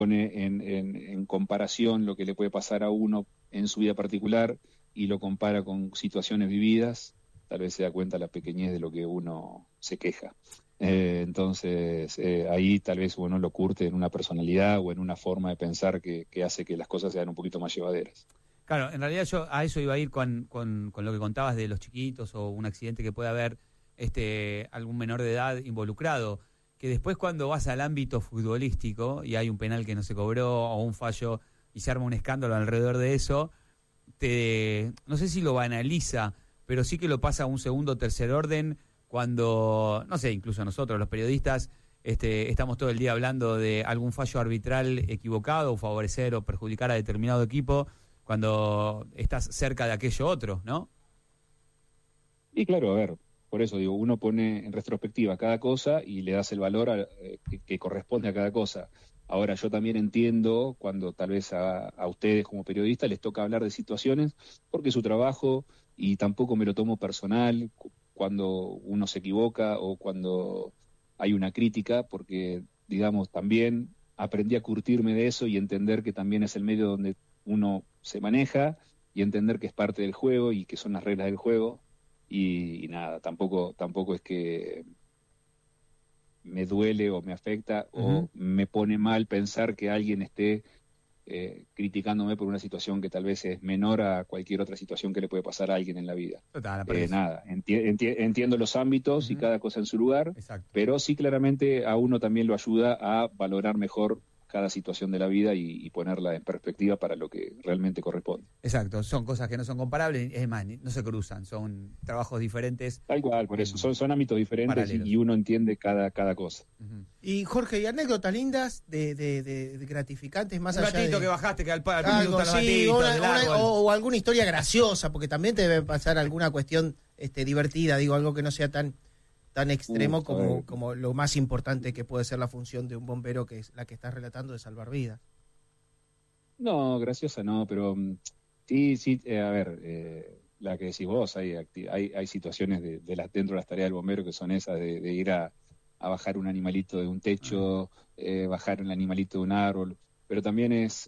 pone en comparación lo que le puede pasar a uno en su vida particular y lo compara con situaciones vividas, tal vez se da cuenta la pequeñez de lo que uno se queja. Entonces, ahí tal vez uno lo curte en una personalidad o en una forma de pensar que hace que las cosas sean un poquito más llevaderas. Claro, en realidad yo a eso iba a ir con lo que contabas de los chiquitos o un accidente que puede haber algún menor de edad involucrado, que después cuando vas al ámbito futbolístico y hay un penal que no se cobró o un fallo y se arma un escándalo alrededor de eso, no sé si lo banaliza, pero sí que lo pasa a un segundo o tercer orden cuando, no sé, incluso nosotros los periodistas estamos todo el día hablando de algún fallo arbitral equivocado o favorecer o perjudicar a determinado equipo cuando estás cerca de aquello otro, ¿no? Y claro, a ver, por eso digo, uno pone en retrospectiva cada cosa y le das el valor que corresponde a cada cosa. Ahora, yo también entiendo cuando tal vez a ustedes como periodistas les toca hablar de situaciones, porque es su trabajo y tampoco me lo tomo personal cuando uno se equivoca o cuando hay una crítica, porque, digamos, también aprendí a curtirme de eso y entender que también es el medio donde uno se maneja y entender que es parte del juego y que son las reglas del juego. Y nada, tampoco es que me duele o me afecta o me pone mal pensar que alguien esté criticándome por una situación que tal vez es menor a cualquier otra situación que le puede pasar a alguien en la vida. Total, Nada, entiendo los ámbitos y cada cosa en su lugar, exacto. pero sí claramente a uno también lo ayuda a valorar mejor cada situación de la vida y ponerla en perspectiva para lo que realmente corresponde. Exacto, son cosas que no son comparables, es más, no se cruzan, son trabajos diferentes. Tal cual, por eso, son ámbitos diferentes y uno entiende cada cosa. Y Jorge, ¿y anécdotas lindas de gratificantes más un allá gatito de... que bajaste, que al padre Algo, sí, o alguna historia graciosa, porque también te debe pasar alguna cuestión divertida, digo, algo que no sea tan extremo como lo más importante que puede ser la función de un bombero, que es la que estás relatando, de salvar vidas. No, graciosa no, pero sí, a ver, la que decís vos, hay situaciones dentro de las tareas del bombero que son esas de ir a bajar un animalito de un techo, bajar un animalito de un árbol, pero también es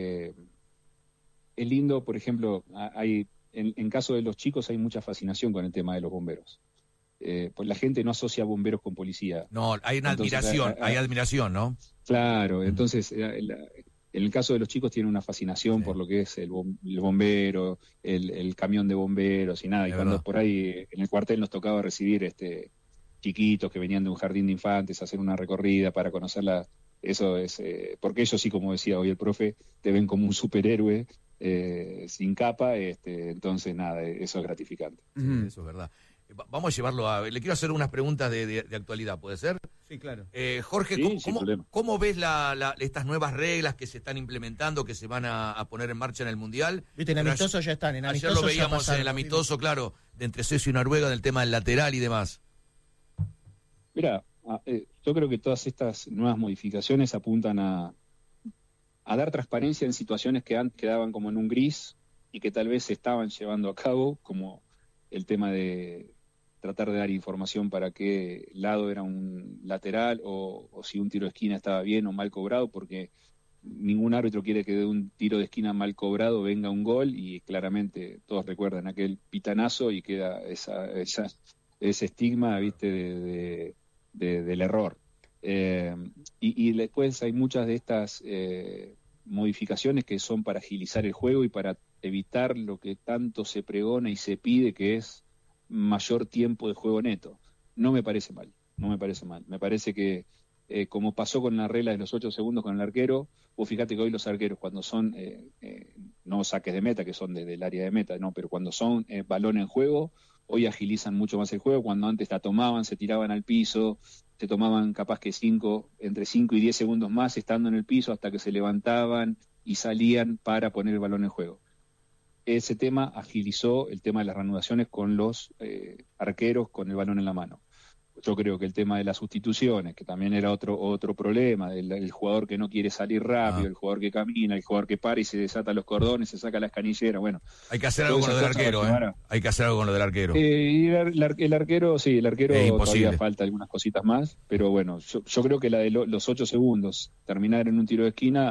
lindo, por ejemplo, en caso de los chicos hay mucha fascinación con el tema de los bomberos. Pues la gente no asocia bomberos con policía. No, hay una admiración, hay admiración, ¿no? Claro, entonces en el caso de los chicos tiene una fascinación por lo que es el bombero, el camión de bomberos y nada. Y cuando por ahí en el cuartel nos tocaba recibir chiquitos que venían de un jardín de infantes a hacer una recorrida para conocerla, eso es, porque ellos sí, como decía hoy el profe, te ven como un superhéroe sin capa, entonces nada, eso es gratificante. Sí, eso es verdad. Vamos a llevarlo le quiero hacer unas preguntas de actualidad, ¿puede ser? Sí, claro. Jorge, sí, ¿cómo ves estas nuevas reglas que se están implementando, que se van a poner en marcha en el Mundial? Viste, en amistoso ya están, en amistoso ayer lo veíamos pasaron, en el amistoso, claro, de entre Suecia y Noruega, del tema del lateral y demás. Mira, yo creo que todas estas nuevas modificaciones apuntan a dar transparencia en situaciones que antes quedaban como en un gris y que tal vez se estaban llevando a cabo, como el tema de tratar de dar información para qué lado era un lateral o si un tiro de esquina estaba bien o mal cobrado, porque ningún árbitro quiere que de un tiro de esquina mal cobrado venga un gol, y claramente todos recuerdan aquel pitanazo y queda ese estigma, viste, del error. Y después hay muchas de estas modificaciones que son para agilizar el juego y para evitar lo que tanto se pregona y se pide, que es mayor tiempo de juego neto. No me parece mal. Me parece que, como pasó con la regla de los 8 segundos con el arquero, vos fíjate que hoy los arqueros, cuando son, no saques de meta, que son desde el área de meta, no, pero cuando son balón en juego, hoy agilizan mucho más el juego. Cuando antes la tomaban, se tiraban al piso, se tomaban capaz que entre 5 y 10 segundos más estando en el piso hasta que se levantaban y salían para poner el balón en juego. Ese tema agilizó el tema de las reanudaciones con los arqueros con el balón en la mano. Yo creo que el tema de las sustituciones, que también era otro problema, el jugador que no quiere salir rápido, el jugador que camina, el jugador que para y se desata los cordones, se saca las canilleras, bueno. Hay que hacer algo con lo del arquero, Hay que hacer algo con lo del arquero. Y el arquero todavía falta algunas cositas más, pero bueno, yo creo que la de los 8 segundos, terminar en un tiro de esquina,